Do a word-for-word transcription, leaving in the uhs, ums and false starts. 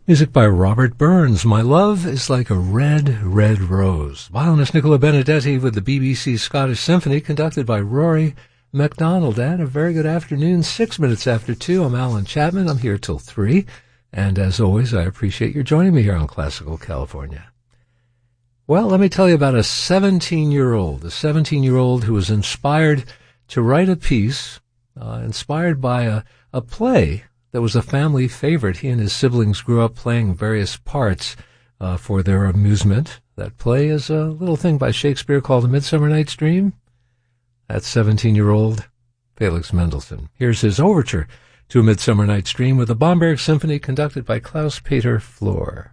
Music by Robert Burns. My Love is Like a Red, Red Rose. Violinist Nicola Benedetti with the B B C Scottish Symphony, conducted by Rory MacDonald. And a very good afternoon, six minutes after two. I'm Alan Chapman. I'm here till three. And as always, I appreciate your joining me here on Classical California. Well, let me tell you about a seventeen-year-old, a seventeen-year-old who was inspired to write a piece, uh, inspired by a, a play that was a family favorite. He and his siblings grew up playing various parts uh, for their amusement. That play is a little thing by Shakespeare called A Midsummer Night's Dream. That's seventeen-year-old Felix Mendelssohn. Here's his overture to A Midsummer Night's Dream with the Bamberg Symphony, conducted by Klaus-Peter Flor.